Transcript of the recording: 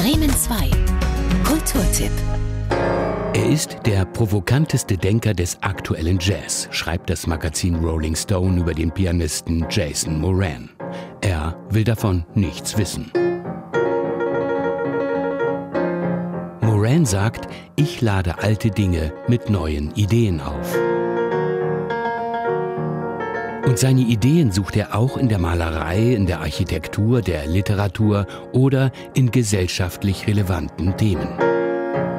Bremen 2. Kulturtipp. Er ist der provokanteste Denker des aktuellen Jazz, schreibt das Magazin Rolling Stone über den Pianisten Jason Moran. Er will davon nichts wissen. Moran sagt, ich lade alte Dinge mit neuen Ideen auf. Und seine Ideen sucht er auch in der Malerei, in der Architektur, der Literatur oder in gesellschaftlich relevanten Themen.